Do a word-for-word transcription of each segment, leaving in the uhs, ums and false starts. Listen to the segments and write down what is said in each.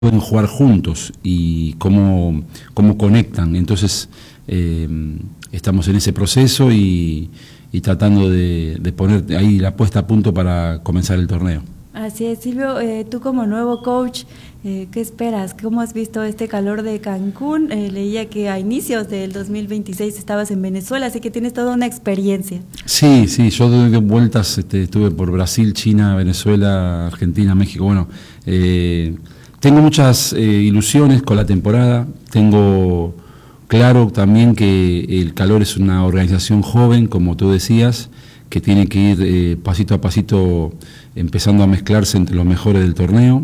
pueden jugar juntos y cómo, cómo conectan. Entonces eh, estamos en ese proceso y, y tratando de, de poner ahí la puesta a punto para comenzar el torneo. Así es, Silvio, eh, tú como nuevo coach, eh, ¿qué esperas? ¿Cómo has visto este calor de Cancún? Eh, leía que a inicios del dos mil veintiséis estabas en Venezuela, así que tienes toda una experiencia. Sí, sí, yo doy vueltas, este, estuve por Brasil, China, Venezuela, Argentina, México. Bueno, eh, tengo muchas eh, ilusiones con la temporada, tengo claro también que el Calor es una organización joven, como tú decías, que tiene que ir eh, pasito a pasito empezando a mezclarse entre los mejores del torneo,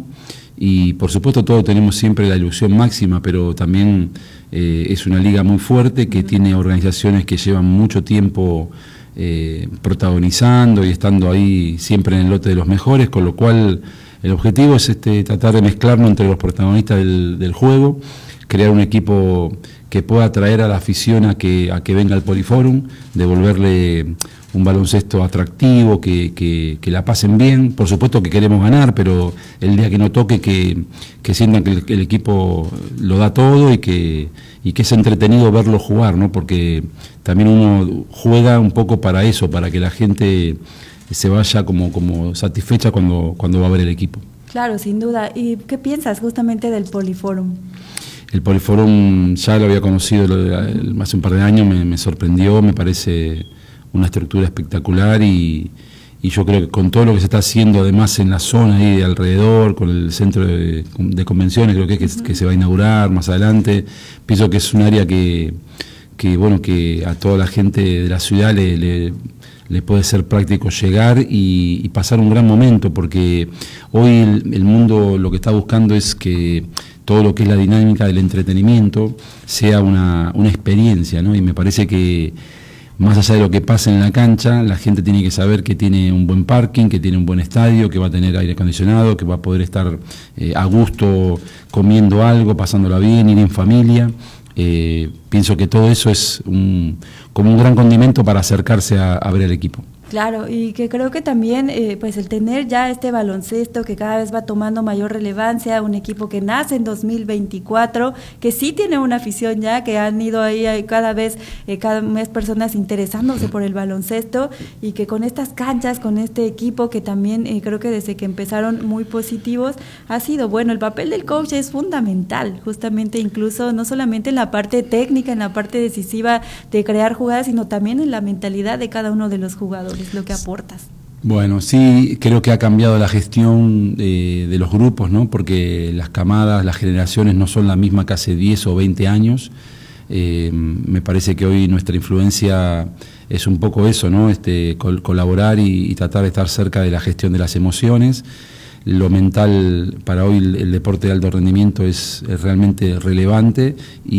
y por supuesto todos tenemos siempre la ilusión máxima, pero también eh, es una liga muy fuerte que tiene organizaciones que llevan mucho tiempo eh, protagonizando y estando ahí siempre en el lote de los mejores, con lo cual el objetivo es este, tratar de mezclarnos entre los protagonistas del, del juego, crear un equipo que pueda atraer a la afición a que, a que venga al Poliforum, devolverle un baloncesto atractivo, que, que, que la pasen bien. Por supuesto que queremos ganar, pero el día que no toque, que, que sientan que el, el equipo lo da todo y que, y que es entretenido verlo jugar, ¿no? Porque también uno juega un poco para eso, para que la gente se vaya como, como satisfecha cuando, cuando va a ver el equipo. Claro, sin duda. ¿Y qué piensas justamente del Poliforum? El Poliforum ya lo había conocido hace un par de años, me, me sorprendió, me parece una estructura espectacular y, y yo creo que con todo lo que se está haciendo además en la zona ahí de alrededor, con el centro de, de convenciones, creo que, es que, uh-huh. que se va a inaugurar más adelante, pienso que es un área que, que bueno, que a toda la gente de la ciudad le, le, le puede ser práctico llegar y, y pasar un gran momento, porque hoy el, el mundo lo que está buscando es que todo lo que es la dinámica del entretenimiento sea una, una experiencia, ¿no? Y me parece que más allá de lo que pasa en la cancha, la gente tiene que saber que tiene un buen parking, que tiene un buen estadio, que va a tener aire acondicionado, que va a poder estar eh, a gusto comiendo algo, pasándola bien, ir en familia. Eh, pienso que todo eso es un, como un gran condimento para acercarse a, a ver el equipo. Claro, y que creo que también eh, pues el tener ya este baloncesto que cada vez va tomando mayor relevancia, un equipo que nace en dos mil veinticuatro, que sí tiene una afición ya, que han ido ahí cada vez, eh, cada mes personas interesándose por el baloncesto, y que con estas canchas, con este equipo que también eh, creo que desde que empezaron muy positivos, ha sido bueno. El papel del coach es fundamental, justamente incluso no solamente en la parte técnica, en la parte decisiva de crear jugadas, sino también en la mentalidad de cada uno de los jugadores. Es lo que aportas. Bueno, sí, creo que ha cambiado la gestión de, de los grupos, ¿no? Porque las camadas, las generaciones no son la misma que hace diez o veinte años. Eh, me parece que hoy nuestra influencia es un poco eso, ¿no? Este, col colaborar y, y tratar de estar cerca de la gestión de las emociones. Lo mental para hoy, el, el deporte de alto rendimiento es, es realmente relevante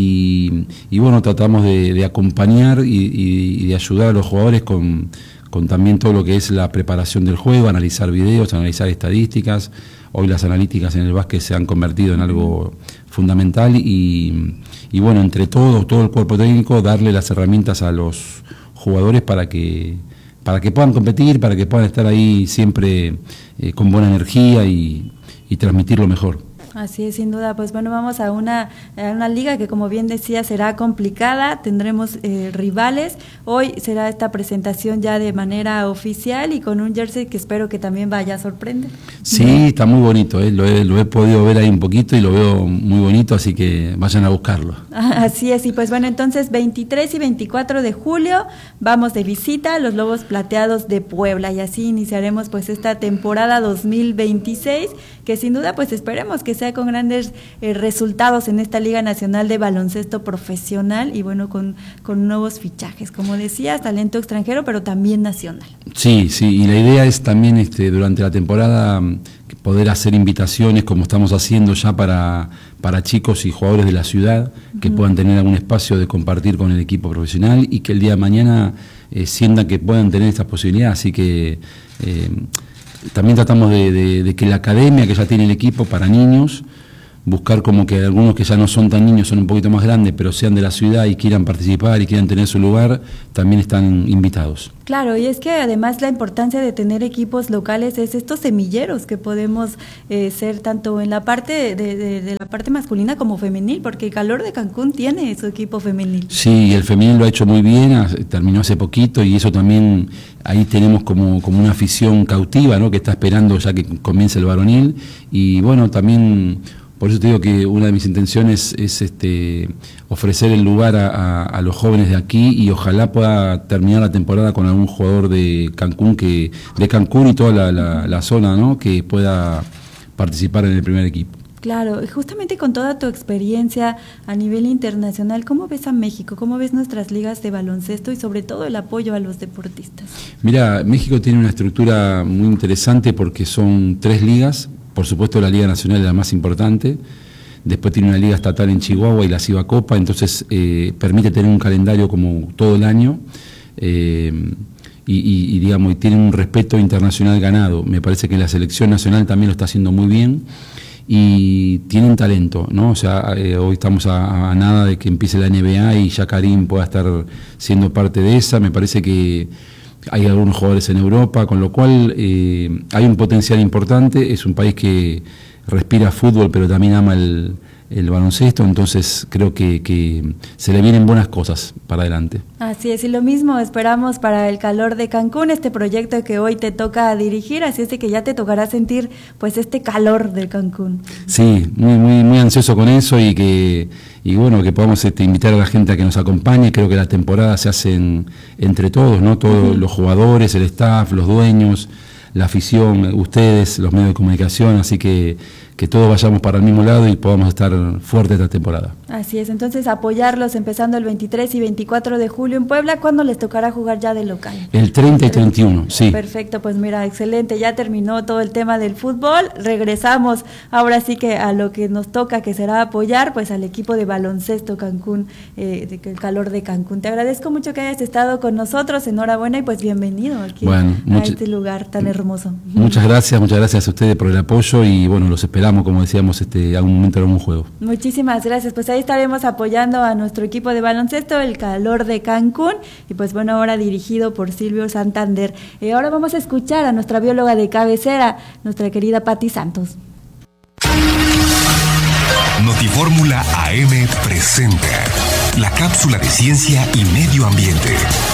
y, y bueno, tratamos de, de acompañar y, y, y de ayudar a los jugadores con con también todo lo que es la preparación del juego, analizar videos, analizar estadísticas. Hoy las analíticas en el básquet se han convertido en algo fundamental y, y bueno, entre todos, todo el cuerpo técnico, darle las herramientas a los jugadores para que, para que puedan competir, para que puedan estar ahí siempre eh, con buena energía y, y transmitir lo mejor. Así es, sin duda. Pues bueno, vamos a una, a una liga que, como bien decía, será complicada, tendremos eh, rivales. Hoy será esta presentación ya de manera oficial y con un jersey que espero que también vaya a sorprender. Sí, está muy bonito, ¿eh? lo, he, lo he podido ver ahí un poquito y lo veo muy bonito, así que vayan a buscarlo. Así es, y pues bueno, entonces veintitrés y veinticuatro de julio vamos de visita a los Lobos Plateados de Puebla, y así iniciaremos pues esta temporada dos mil veintiséis, que sin duda pues esperemos que sea con grandes eh, resultados en esta Liga Nacional de Baloncesto Profesional y bueno, con, con nuevos fichajes, como decías, talento extranjero, pero también nacional. Sí, sí, y la idea es también este, durante la temporada poder hacer invitaciones como estamos haciendo ya para, para chicos y jugadores de la ciudad, que uh-huh. puedan tener algún espacio de compartir con el equipo profesional y que el día de mañana eh, sientan que puedan tener estas posibilidades, así que eh, también tratamos de, de, de que la academia que ya tiene el equipo para niños buscar como que algunos que ya no son tan niños, son un poquito más grandes, pero sean de la ciudad y quieran participar y quieran tener su lugar, también están invitados. Claro, y es que además la importancia de tener equipos locales es estos semilleros que podemos eh, ser tanto en la parte de, de, de la parte masculina como femenil, porque el Calor de Cancún tiene su equipo femenil. Sí, el femenil lo ha hecho muy bien, terminó hace poquito y eso también, ahí tenemos como, como una afición cautiva, ¿no? Que está esperando ya que comience el varonil y bueno, también... Por eso te digo que una de mis intenciones es este, ofrecer el lugar a, a, a los jóvenes de aquí y ojalá pueda terminar la temporada con algún jugador de Cancún, que de Cancún y toda la, la, la zona, ¿no? Que pueda participar en el primer equipo. Claro, y justamente con toda tu experiencia a nivel internacional, ¿cómo ves a México? ¿Cómo ves nuestras ligas de baloncesto y sobre todo el apoyo a los deportistas? Mira, México tiene una estructura muy interesante porque son tres ligas. Por supuesto la Liga Nacional es la más importante, después tiene una liga estatal en Chihuahua y la Ciba Copa, entonces eh, permite tener un calendario como todo el año eh, y, y, y digamos, y tiene un respeto internacional ganado. Me parece que la selección nacional también lo está haciendo muy bien y tienen talento, ¿no? O sea, eh, hoy estamos a, a nada de que empiece la N B A y ya Karim pueda estar siendo parte de esa. Me parece que hay algunos jugadores en Europa, con lo cual eh, hay un potencial importante. Es un país que respira fútbol, pero también ama el, el baloncesto, entonces creo que, que se le vienen buenas cosas para adelante. Así es, y lo mismo esperamos para el Calor de Cancún, este proyecto que hoy te toca dirigir, así es de que ya te tocará sentir pues este calor de Cancún. Sí, muy muy muy ansioso con eso y que y bueno, que podamos este, invitar a la gente a que nos acompañe. Creo que la temporada se hace en, entre todos, ¿no? Todos uh-huh. los jugadores, el staff, los dueños, la afición, ustedes, los medios de comunicación, así que que todos vayamos para el mismo lado y podamos estar fuertes esta temporada. Así es, entonces apoyarlos empezando el veintitrés y veinticuatro de julio en Puebla. ¿Cuándo les tocará jugar ya de local? El treinta y treinta y uno, sí. Perfecto, pues mira, excelente, ya terminó todo el tema del fútbol, regresamos ahora sí que a lo que nos toca, que será apoyar pues al equipo de baloncesto Cancún, eh, de, el Calor de Cancún. Te agradezco mucho que hayas estado con nosotros, enhorabuena y pues bienvenido aquí bueno, a mucha, este lugar tan hermoso. Muchas gracias, muchas gracias a ustedes por el apoyo y bueno, los esperamos, como decíamos, este, algún momento en algún juego. Muchísimas gracias, pues ahí estaremos apoyando a nuestro equipo de baloncesto, el Calor de Cancún, y pues bueno, ahora dirigido por Silvio Santander. Eh, ahora vamos a escuchar a nuestra bióloga de cabecera, nuestra querida Patti Santos. Notifórmula A M presenta la cápsula de ciencia y medio ambiente.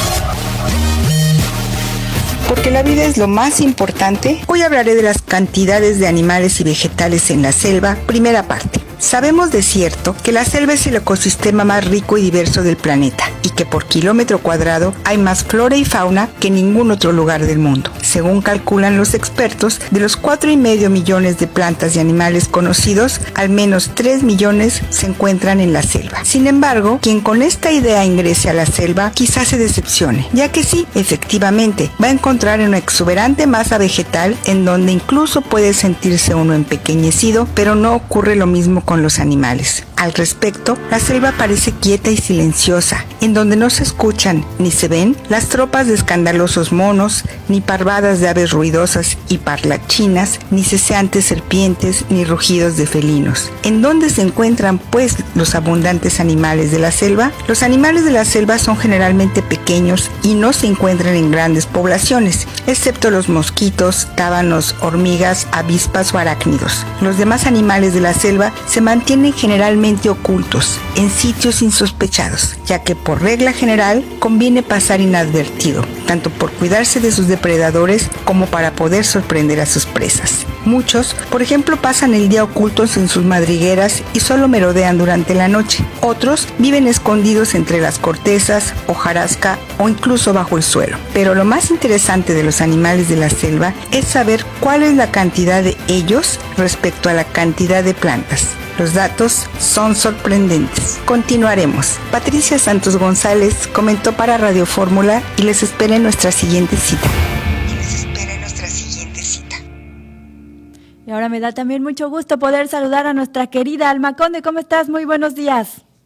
Porque la vida es lo más importante, hoy hablaré de las cantidades de animales y vegetales en la selva, primera parte. Sabemos de cierto que la selva es el ecosistema más rico y diverso del planeta y que por kilómetro cuadrado hay más flora y fauna que en ningún otro lugar del mundo. Según calculan los expertos, de los cuatro y medio millones de plantas y animales conocidos, al menos tres millones se encuentran en la selva. Sin embargo, quien con esta idea ingrese a la selva quizás se decepcione, ya que sí, efectivamente, va a encontrar una exuberante masa vegetal en donde incluso puede sentirse uno empequeñecido, pero no ocurre lo mismo con los animales. Al respecto, la selva parece quieta y silenciosa, en donde no se escuchan ni se ven las tropas de escandalosos monos, ni parvadas de aves ruidosas y parlachinas, ni ceseantes serpientes, ni rugidos de felinos. ¿En dónde se encuentran, pues, los abundantes animales de la selva? Los animales de la selva son generalmente pequeños y no se encuentran en grandes poblaciones, excepto los mosquitos, tábanos, hormigas, avispas o arácnidos. Los demás animales de la selva se mantienen generalmente ocultos, en sitios insospechados, ya que por regla general conviene pasar inadvertido, tanto por cuidarse de sus depredadores como para poder sorprender a sus presas. Muchos, por ejemplo, pasan el día ocultos en sus madrigueras y solo merodean durante la noche. Otros viven escondidos entre las cortezas, hojarasca o incluso bajo el suelo. Pero lo más interesante de los animales de la selva es saber cuál es la cantidad de ellos respecto a la cantidad de plantas. Los datos son sorprendentes. Continuaremos. Patricia Santos González comentó para Radio Fórmula y les espera en nuestra siguiente cita. Y les espera en nuestra siguiente cita. Y ahora me da también mucho gusto poder saludar a nuestra querida Alma Conde. ¿Cómo estás? Muy buenos días.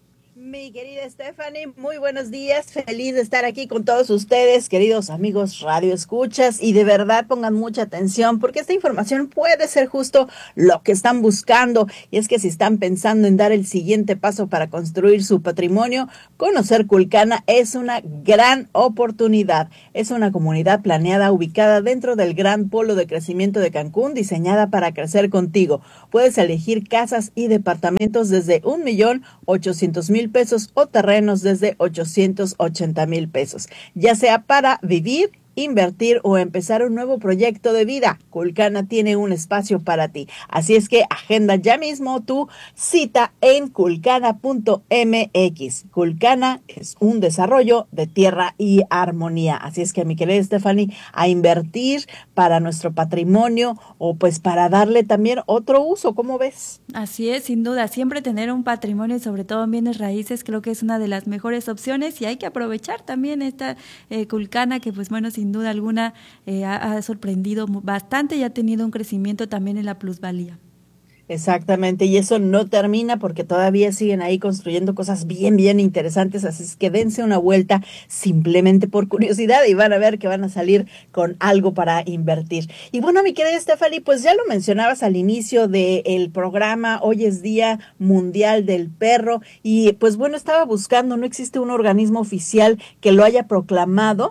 Mi querida Stephanie, muy buenos días, feliz de estar aquí con todos ustedes, queridos amigos Radio Escuchas, y de verdad pongan mucha atención porque esta información puede ser justo lo que están buscando, y es que si están pensando en dar el siguiente paso para construir su patrimonio, conocer Culcana es una gran oportunidad. Es una comunidad planeada ubicada dentro del gran polo de crecimiento de Cancún, diseñada para crecer contigo. Puedes elegir casas y departamentos desde un millón ochocientos mil pesos o terrenos desde ochocientos ochenta mil pesos, ya sea para vivir, invertir o empezar un nuevo proyecto de vida. Culcana tiene un espacio para ti. Así es que agenda ya mismo tu cita en culcana punto m x. Culcana es un desarrollo de tierra y armonía. Así es que, mi querida Stephanie, a invertir para nuestro patrimonio o pues para darle también otro uso. ¿Cómo ves? Así es, sin duda. Siempre tener un patrimonio y sobre todo en bienes raíces creo que es una de las mejores opciones, y hay que aprovechar también esta eh, Culcana que pues bueno, sin Sin duda alguna eh, ha, ha sorprendido bastante y ha tenido un crecimiento también en la plusvalía. Exactamente, y eso no termina porque todavía siguen ahí construyendo cosas bien, bien interesantes, así es que dense una vuelta simplemente por curiosidad y van a ver que van a salir con algo para invertir. Y bueno, mi querida Stephanie, pues ya lo mencionabas al inicio del programa, hoy es Día Mundial del Perro, y pues bueno, estaba buscando, no existe un organismo oficial que lo haya proclamado,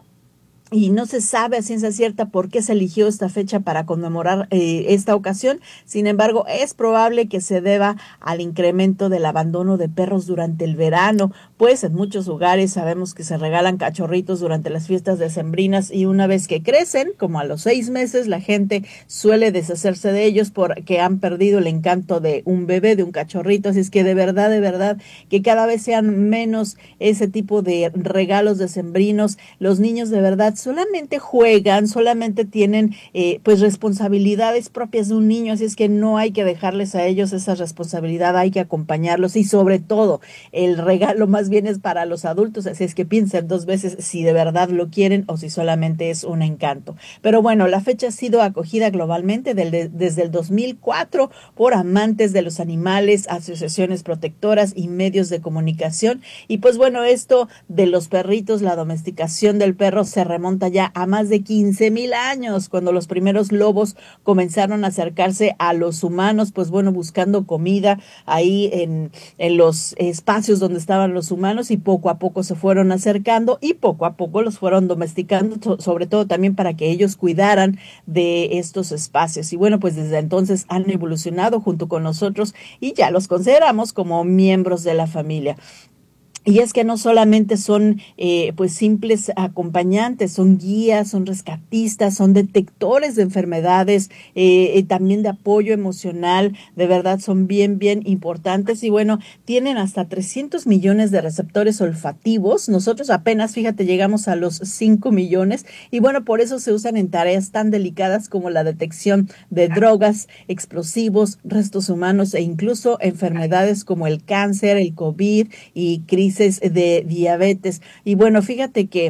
y no se sabe a ciencia cierta por qué se eligió esta fecha para conmemorar eh, esta ocasión. Sin embargo, es probable que se deba al incremento del abandono de perros durante el verano, pues en muchos hogares sabemos que se regalan cachorritos durante las fiestas decembrinas, y una vez que crecen, como a los seis meses, la gente suele deshacerse de ellos porque han perdido el encanto de un bebé, de un cachorrito. Así es que de verdad, de verdad, que cada vez sean menos ese tipo de regalos decembrinos. Los niños de verdad solamente juegan, solamente tienen eh, pues responsabilidades propias de un niño, así es que no hay que dejarles a ellos esa responsabilidad, hay que acompañarlos, y sobre todo el regalo más bien es para los adultos, así es que piensen dos veces si de verdad lo quieren o si solamente es un encanto. Pero bueno, la fecha ha sido acogida globalmente del, desde el dos mil cuatro por amantes de los animales, asociaciones protectoras y medios de comunicación, y pues bueno, esto de los perritos, la domesticación del perro se remonta ya a más de quince mil años, cuando los primeros lobos comenzaron a acercarse a los humanos, pues bueno, buscando comida ahí en, en los espacios donde estaban los humanos, y poco a poco se fueron acercando y poco a poco los fueron domesticando, sobre todo también para que ellos cuidaran de estos espacios. Y bueno, pues desde entonces han evolucionado junto con nosotros y ya los consideramos como miembros de la familia. Y es que no solamente son eh, pues simples acompañantes, son guías, son rescatistas, son detectores de enfermedades, eh, también de apoyo emocional, de verdad son bien, bien importantes. Y bueno, tienen hasta trescientos millones de receptores olfativos. Nosotros apenas, fíjate, llegamos a los cinco millones, y bueno, por eso se usan en tareas tan delicadas como la detección de drogas, explosivos, restos humanos e incluso enfermedades como el cáncer, el COVID y crisis de diabetes. Y bueno, fíjate que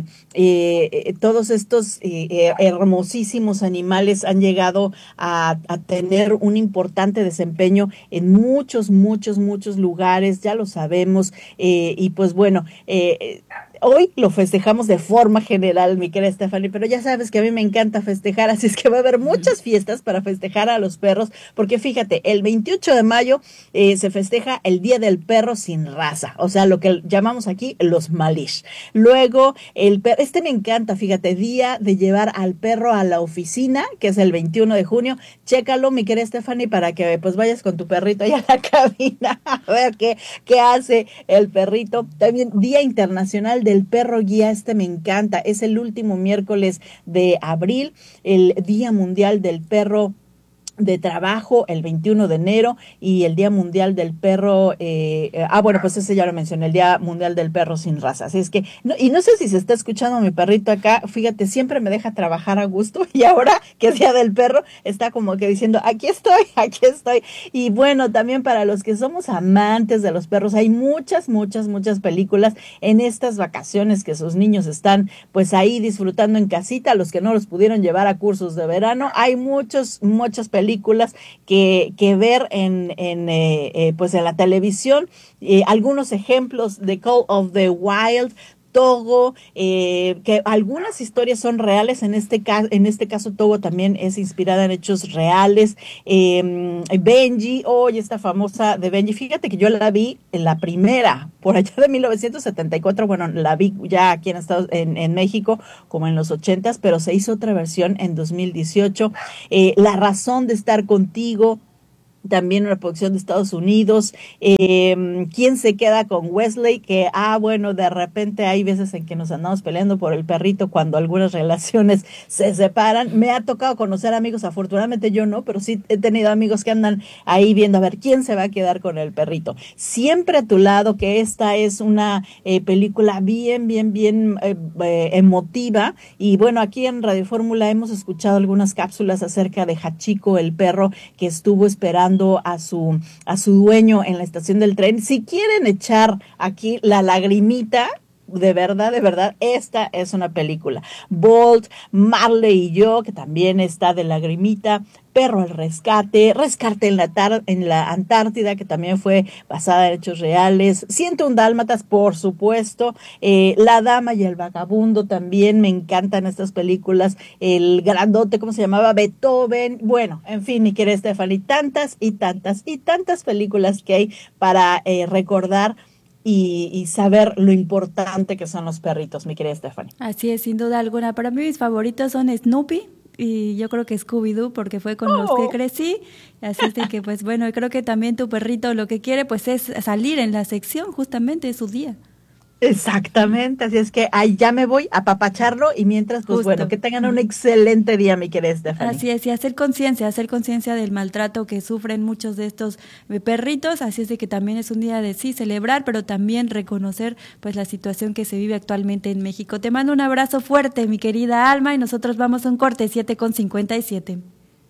eh, todos estos eh, hermosísimos animales han llegado a, a tener un importante desempeño en muchos, muchos, muchos lugares, ya lo sabemos, eh, y pues bueno, eh, hoy lo festejamos de forma general, mi querida Stephanie, pero ya sabes que a mí me encanta festejar, así es que va a haber muchas fiestas para festejar a los perros, porque fíjate, el veintiocho de mayo eh, se festeja el Día del Perro Sin Raza, o sea, lo que llamamos aquí los Malish. Luego, el per- este me encanta, fíjate, Día de llevar al perro a la oficina, que es el veintiuno de junio. Chécalo, mi querida Stephanie, para que pues vayas con tu perrito allá a la cabina a ver qué, qué hace el perrito. También Día Internacional del Perro Guía, este me encanta, es el último miércoles de abril. El Día Mundial del Perro de Trabajo, el veintiuno de enero, y el Día Mundial del Perro, eh, eh, ah, bueno, pues ese ya lo mencioné, el Día Mundial del Perro Sin Raza. Así es que, no, y no sé si se está escuchando mi perrito acá, fíjate, siempre me deja trabajar a gusto, y ahora que es Día del Perro, está como que diciendo, aquí estoy, aquí estoy. Y bueno, también para los que somos amantes de los perros, hay muchas, muchas, muchas películas en estas vacaciones que sus niños están pues ahí disfrutando en casita, los que no los pudieron llevar a cursos de verano, hay muchos, muchas películas películas que, que ver en, en, eh, eh, pues en la televisión. Eh, algunos ejemplos de Call of the Wild, Togo, eh, que algunas historias son reales, en este caso, en este caso Togo también es inspirada en hechos reales. eh, Benji, oye, esta famosa de Benji, fíjate que yo la vi en la primera, por allá de mil novecientos setenta y cuatro, bueno, la vi ya aquí en Estados, en, en México, como en los ochentas, pero se hizo otra versión en dos mil dieciocho, eh, La razón de estar contigo, también una producción de Estados Unidos. Eh, ¿Quién se queda con Wesley? Que, ah, bueno, de repente hay veces en que nos andamos peleando por el perrito cuando algunas relaciones se separan. Me ha tocado conocer amigos, afortunadamente yo no, pero sí he tenido amigos que andan ahí viendo a ver quién se va a quedar con el perrito. Siempre a tu lado, que esta es una eh, película bien, bien, bien eh, eh, emotiva. Y bueno, aquí en Radio Fórmula hemos escuchado algunas cápsulas acerca de Hachiko, el perro que estuvo esperando a su a su dueño en la estación del tren. Si quieren echar aquí la lagrimita, de verdad, de verdad, esta es una película. Bolt, Marley y yo, que también está de lagrimita. Perro al rescate, Rescate en la, tar- en la Antártida, que también fue basada en hechos reales. ciento uno Dálmatas, por supuesto. Eh, La Dama y el Vagabundo, también me encantan estas películas. El grandote, ¿cómo se llamaba? Beethoven. Bueno, en fin, mi querida Stephanie, tantas y tantas y tantas películas que hay para eh, recordar Y, y saber lo importante que son los perritos, mi querida Stephanie. Así es, sin duda alguna. Para mí mis favoritos son Snoopy y yo creo que Scooby-Doo, porque fue con oh. los que crecí. Así es de que, pues bueno, creo que también tu perrito lo que quiere pues es salir en la sección, justamente es su día. Exactamente, así es que ahí ya me voy a apapacharlo y mientras, pues Justo. bueno, que tengan un excelente día, mi querida Stephanie. Así es, y hacer conciencia, hacer conciencia del maltrato que sufren muchos de estos perritos, así es de que también es un día de sí celebrar, pero también reconocer pues la situación que se vive actualmente en México. Te mando un abrazo fuerte, mi querida Alma, y nosotros vamos a un corte, siete con cincuenta y siete.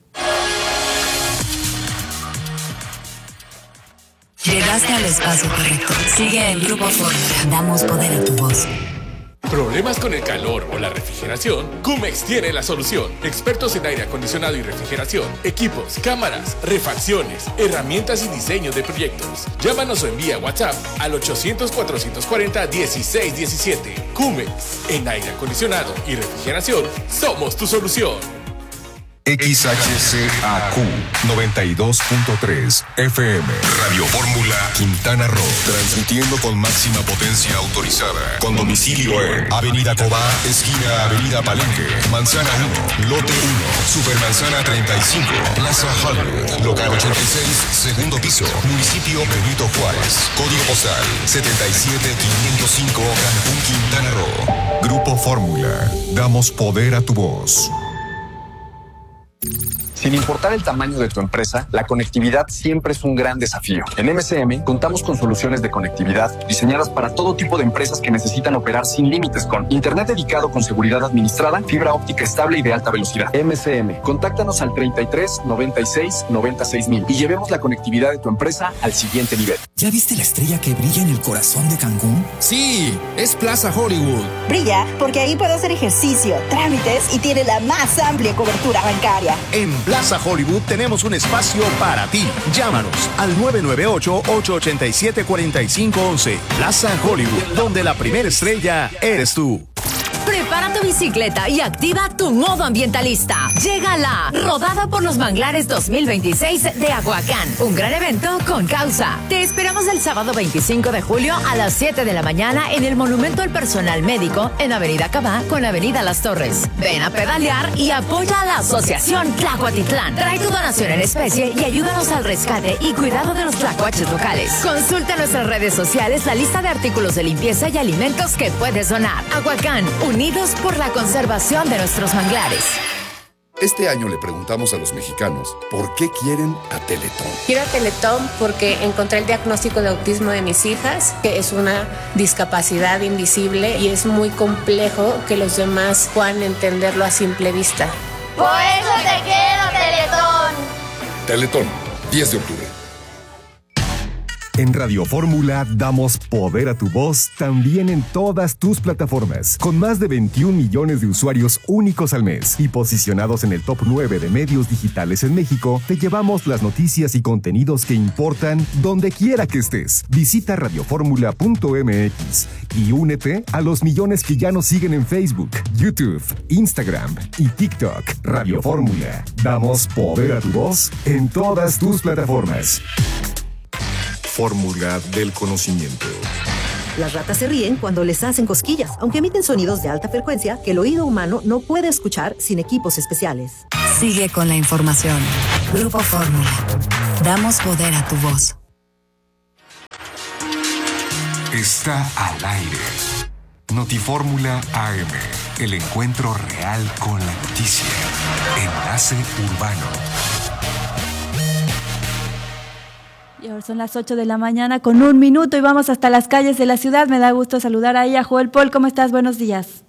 Llegaste al espacio correcto. Sigue el Grupo Fórmula. Damos poder a tu voz. ¿Problemas con el calor o la refrigeración? Cumex tiene la solución. Expertos en aire acondicionado y refrigeración, equipos, cámaras, refacciones, herramientas y diseño de proyectos. Llámanos o envía WhatsApp al ochocientos, cuatrocientos cuarenta, dieciséis diecisiete. Cumex, en aire acondicionado y refrigeración, somos tu solución. X H C A Q noventa y dos punto tres F M Radio Fórmula Quintana Roo, transmitiendo con máxima potencia autorizada, con domicilio en Avenida Cobá, esquina Avenida Palenque, Manzana uno, Lote uno, Supermanzana treinta y cinco, Plaza Hollywood, local ochenta y seis, segundo piso, municipio Benito Juárez, código postal setenta y siete quinientos cinco, Cancún, Quintana Roo. Grupo Fórmula, damos poder a tu voz. Sin importar el tamaño de tu empresa, la conectividad siempre es un gran desafío. En M C M contamos con soluciones de conectividad diseñadas para todo tipo de empresas que necesitan operar sin límites, con internet dedicado con seguridad administrada, fibra óptica estable y de alta velocidad. M C M, contáctanos al treinta y tres, noventa y seis, noventa y seis mil y llevemos la conectividad de tu empresa al siguiente nivel. ¿Ya viste la estrella que brilla en el corazón de Cancún? Sí, es Plaza Hollywood. Brilla porque ahí puedo hacer ejercicio, trámites y tiene la más amplia cobertura bancaria. En Plaza Hollywood tenemos un espacio para ti. Llámanos al nueve nueve ocho, ocho ocho siete, cuatro cinco uno uno. Plaza Hollywood, donde la primera estrella eres tú. Prepara tu bicicleta y activa tu modo ambientalista. Llega la Rodada por los Manglares dos mil veintiséis de Aguacán. Un gran evento con causa. Te esperamos el sábado veinticinco de julio a las siete de la mañana en el Monumento al Personal Médico en Avenida Cabá con Avenida Las Torres. Ven a pedalear y apoya a la Asociación Tlacuatitlán. Trae tu donación en especie y ayúdanos al rescate y cuidado de los tlacuaches locales. Consulta en nuestras redes sociales la lista de artículos de limpieza y alimentos que puedes donar. Aguacán, unidos por la conservación de nuestros manglares. Este año le preguntamos a los mexicanos por qué quieren a Teletón. Quiero a Teletón porque encontré el diagnóstico de autismo de mis hijas, que es una discapacidad invisible y es muy complejo que los demás puedan entenderlo a simple vista. Por eso te quiero, Teletón. Teletón, diez de octubre. En Radio Fórmula damos poder a tu voz también en todas tus plataformas, con más de veintiún millones de usuarios únicos al mes y posicionados en el top nueve de medios digitales en México. Te llevamos las noticias y contenidos que importan donde quiera que estés. Visita radioformula punto m x y únete a los millones que ya nos siguen en Facebook, YouTube, Instagram y TikTok. Radio Fórmula, damos poder a tu voz en todas tus plataformas. Fórmula del conocimiento. Las ratas se ríen cuando les hacen cosquillas, aunque emiten sonidos de alta frecuencia que el oído humano no puede escuchar sin equipos especiales. Sigue con la información. Grupo Fórmula. Damos poder a tu voz. Está al aire. Notifórmula A M. El encuentro real con la noticia. Enlace urbano. Y ahora son las ocho de la mañana con un minuto y vamos hasta las calles de la ciudad. Me da gusto saludar ahí a Joel Paul. ¿Cómo estás? Buenos días.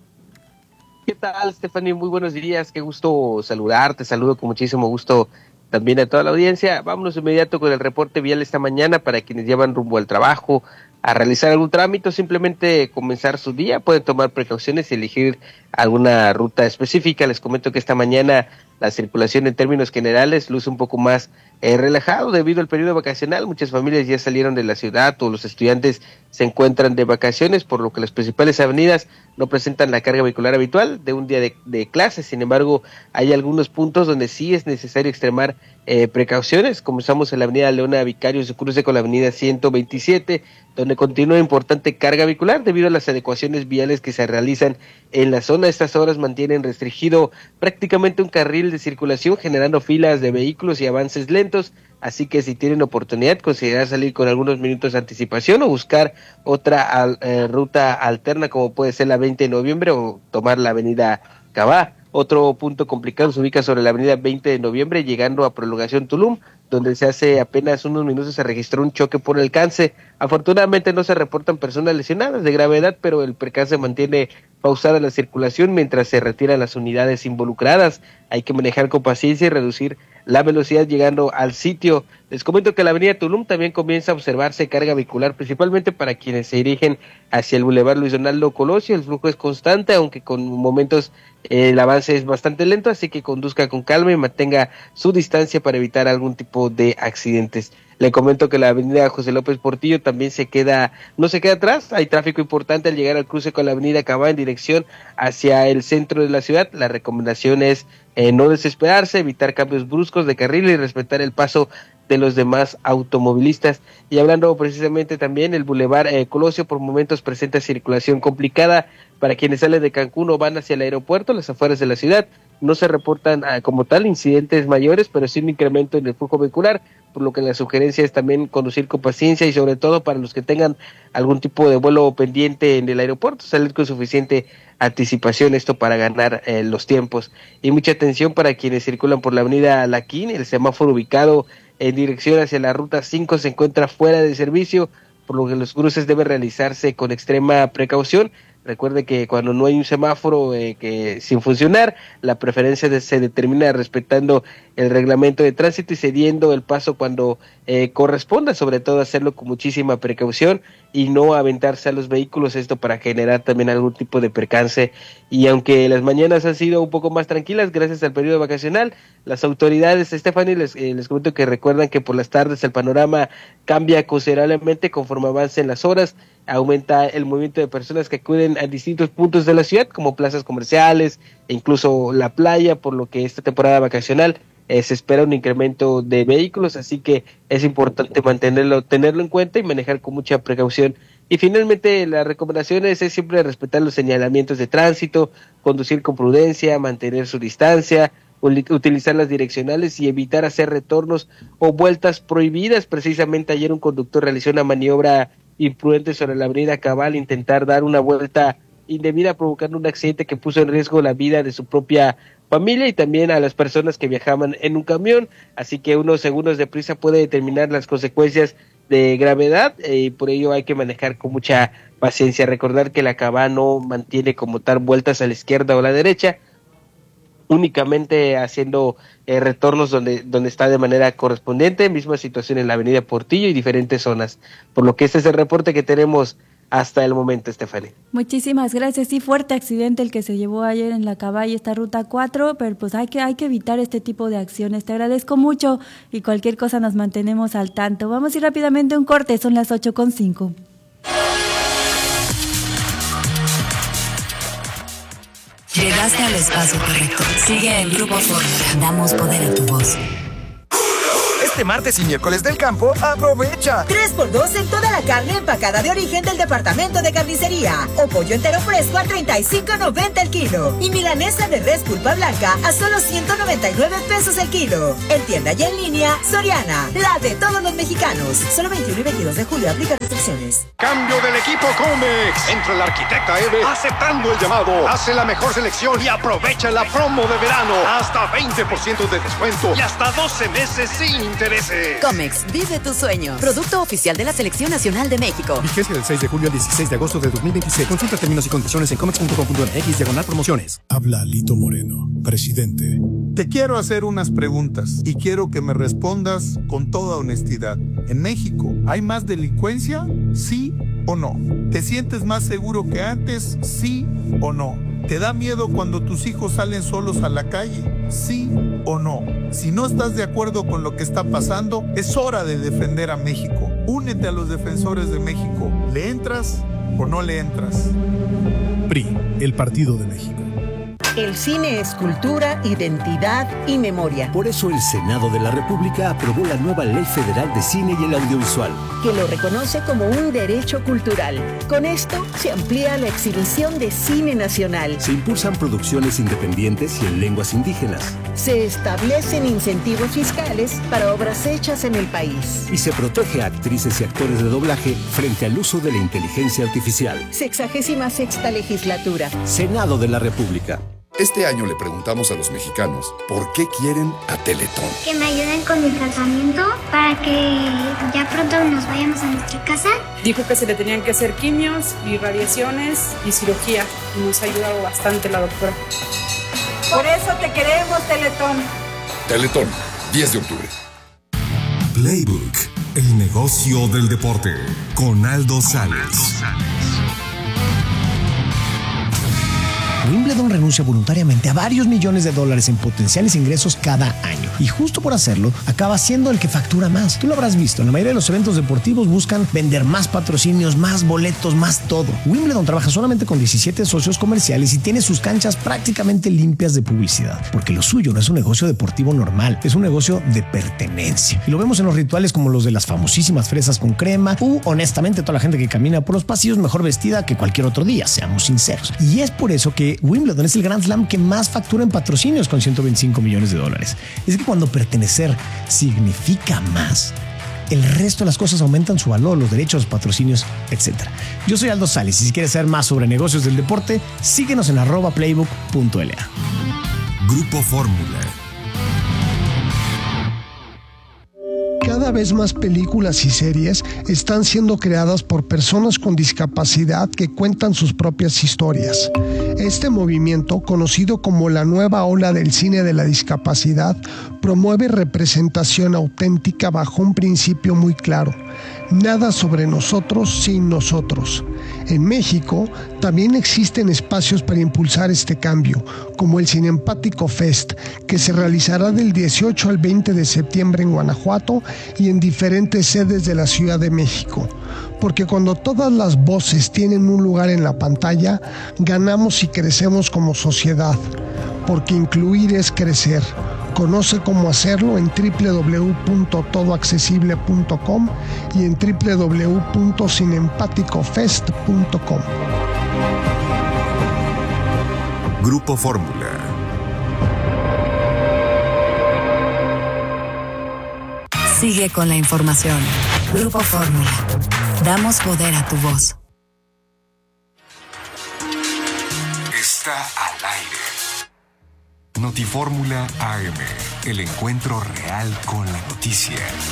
¿Qué tal, Stephanie? Muy buenos días. Qué gusto saludarte. Saludo con muchísimo gusto también a toda la audiencia. Vámonos de inmediato con el reporte vial esta mañana para quienes llevan rumbo al trabajo, a realizar algún trámite o simplemente comenzar su día. Pueden tomar precauciones y elegir alguna ruta específica. Les comento que esta mañana la circulación en términos generales luce un poco más eh, relajado debido al periodo vacacional. Muchas familias ya salieron de la ciudad o los estudiantes se encuentran de vacaciones, por lo que las principales avenidas no presentan la carga vehicular habitual de un día de, de clases. Sin embargo, hay algunos puntos donde sí es necesario extremar eh, precauciones. Comenzamos en la avenida Leona Vicario, se cruce con la avenida ciento veintisiete, donde continúa importante carga vehicular debido a las adecuaciones viales que se realizan en la zona. Estas horas mantienen restringido prácticamente un carril de circulación, generando filas de vehículos y avances lentos, así que si tienen oportunidad, considerar salir con algunos minutos de anticipación o buscar otra al, eh, ruta alterna, como puede ser la veinte de noviembre o tomar la avenida Cabá. Otro punto complicado se ubica sobre la avenida veinte de noviembre, llegando a Prolongación Tulum, donde se hace apenas unos minutos se registró un choque por alcance. Afortunadamente no se reportan personas lesionadas de gravedad, pero el percance mantiene pausada la circulación mientras se retiran las unidades involucradas. Hay que manejar con paciencia y reducir la velocidad llegando al sitio. Les comento que la avenida Tulum también comienza a observarse carga vehicular, principalmente para quienes se dirigen hacia el Boulevard Luis Donaldo Colosio. El flujo es constante, aunque con momentos eh, el avance es bastante lento, así que conduzca con calma y mantenga su distancia para evitar algún tipo de accidentes. Le comento que la avenida José López Portillo también se queda, no se queda atrás. Hay tráfico importante al llegar al cruce con la avenida Cabá en dirección hacia el centro de la ciudad. La recomendación es eh, no desesperarse, evitar cambios bruscos de carril y respetar el paso de los demás automovilistas. Y hablando precisamente también, el Boulevard eh, Colosio por momentos presenta circulación complicada para quienes salen de Cancún o van hacia el aeropuerto, las afueras de la ciudad. No se reportan ah, como tal incidentes mayores, pero sí un incremento en el flujo vehicular, por lo que la sugerencia es también conducir con paciencia y sobre todo para los que tengan algún tipo de vuelo pendiente en el aeropuerto, salir con suficiente anticipación, esto para ganar eh, los tiempos. Y mucha atención para quienes circulan por la avenida Laquín, el semáforo ubicado en dirección hacia la ruta cinco se encuentra fuera de servicio, por lo que los cruces deben realizarse con extrema precaución. Recuerde que cuando no hay un semáforo eh, que sin funcionar, la preferencia de, se determina respetando el reglamento de tránsito y cediendo el paso cuando eh, corresponda, sobre todo hacerlo con muchísima precaución y no aventarse a los vehículos, esto para generar también algún tipo de percance. Y aunque las mañanas han sido un poco más tranquilas gracias al periodo vacacional, las autoridades, Stephanie, les, eh, les comento que recuerdan que por las tardes el panorama cambia considerablemente conforme avancen las horas. Aumenta el movimiento de personas que acuden a distintos puntos de la ciudad, como plazas comerciales e incluso la playa, por lo que esta temporada vacacional eh, se espera un incremento de vehículos, así que es importante mantenerlo, tenerlo en cuenta y manejar con mucha precaución. Y finalmente, las recomendaciones es siempre respetar los señalamientos de tránsito, conducir con prudencia, mantener su distancia, utilizar las direccionales y evitar hacer retornos o vueltas prohibidas. Precisamente ayer un conductor realizó una maniobra imprudente sobre la avenida Cabal, intentar dar una vuelta indebida, provocando un accidente que puso en riesgo la vida de su propia familia y también a las personas que viajaban en un camión, así que unos segundos de prisa puede determinar las consecuencias de gravedad eh, y por ello hay que manejar con mucha paciencia. Recordar que la Cabal no mantiene como tal vueltas a la izquierda o a la derecha, únicamente haciendo eh, retornos donde, donde está de manera correspondiente, misma situación en la avenida Portillo y diferentes zonas, por lo que este es el reporte que tenemos hasta el momento, Stephanie. Muchísimas gracias. Sí, fuerte accidente el que se llevó ayer en la Cabaña, esta ruta cuatro, pero pues hay que, hay que evitar este tipo de acciones. Te agradezco mucho y cualquier cosa nos mantenemos al tanto. Vamos a ir rápidamente a un corte, son las ocho con cinco. Llegaste al espacio correcto. Sigue el Grupo Fórmula. Damos poder a tu voz. Este martes y miércoles del campo, aprovecha. tres por dos en toda la carne empacada de origen del departamento de carnicería. O pollo entero fresco a treinta y cinco noventa el kilo. Y milanesa de res pulpa blanca a solo ciento noventa y nueve pesos el kilo. En tienda y en línea, Soriana, la de todos los mexicanos. Solo veintiuno y veintidós de julio, aplica restricciones. Cambio del equipo Comex. Entra la arquitecta Eve aceptando el llamado. Hace la mejor selección y aprovecha la promo de verano. Hasta veinte por ciento de descuento y hasta doce meses sin intereses. Comex, vive tus sueños. Producto oficial de la Selección Nacional de México. Vigencia del seis de julio al dieciséis de agosto de dos mil veintiséis. Consulta términos y condiciones en comex punto com punto m x diagonal promociones. Habla Lito Moreno, presidente. Te quiero hacer unas preguntas y quiero que me respondas con toda honestidad. ¿En México hay más delincuencia? ¿Sí o no? ¿Te sientes más seguro que antes? ¿Sí o no? ¿Te da miedo cuando tus hijos salen solos a la calle? ¿Sí o no? Si no estás de acuerdo con lo que está pasando, es hora de defender a México. Únete a los defensores de México. ¿Le entras o no le entras? P R I, el Partido de México. El cine es cultura, identidad y memoria. Por eso el Senado de la República aprobó la nueva Ley Federal de Cine y el Audiovisual, que lo reconoce como un derecho cultural. Con esto se amplía la exhibición de cine nacional. Se impulsan producciones independientes y en lenguas indígenas. Se establecen incentivos fiscales para obras hechas en el país. Y se protege a actrices y actores de doblaje frente al uso de la inteligencia artificial. Sexagésima sexta legislatura. Senado de la República. Este año le preguntamos a los mexicanos por qué quieren a Teletón. Que me ayuden con el tratamiento para que ya pronto nos vayamos a nuestra casa. Dijo que se le tenían que hacer quimios y radiaciones y cirugía. Y nos ha ayudado bastante la doctora. Por eso te queremos, Teletón. Teletón, diez de octubre. Playbook, el negocio del deporte, con Aldo Sales. Wimbledon renuncia voluntariamente a varios millones de dólares en potenciales ingresos cada año. Y justo por hacerlo, acaba siendo el que factura más. Tú lo habrás visto, en la mayoría de los eventos deportivos buscan vender más patrocinios, más boletos, más todo. Wimbledon trabaja solamente con diecisiete socios comerciales y tiene sus canchas prácticamente limpias de publicidad. Porque lo suyo no es un negocio deportivo normal, es un negocio de pertenencia. Y lo vemos en los rituales como los de las famosísimas fresas con crema u, honestamente, toda la gente que camina por los pasillos mejor vestida que cualquier otro día, seamos sinceros. Y es por eso que Wimbledon es el Grand Slam que más factura en patrocinios con ciento veinticinco millones de dólares. Es que cuando pertenecer significa más, el resto de las cosas aumentan su valor, los derechos, los patrocinios, etcétera. Yo soy Aldo Sales y si quieres saber más sobre negocios del deporte, síguenos en arroba playbook punto l a. Grupo Fórmula. Cada vez más películas y series están siendo creadas por personas con discapacidad que cuentan sus propias historias. Este movimiento, conocido como la nueva ola del cine de la discapacidad, promueve representación auténtica bajo un principio muy claro: nada sobre nosotros sin nosotros. En México también existen espacios para impulsar este cambio, como el Cinempático Fest, que se realizará del dieciocho al veinte de septiembre en Guanajuato y en diferentes sedes de la Ciudad de México. Porque cuando todas las voces tienen un lugar en la pantalla, ganamos y crecemos como sociedad. Porque incluir es crecer. Conoce cómo hacerlo en doble u doble u doble u punto todo accesible punto com y en doble u doble u doble u punto cinempático fest punto com. Grupo Fórmula. Sigue con la información. Grupo Fórmula. Damos poder a tu voz. Está al aire. Notifórmula A M, el encuentro real con la noticia.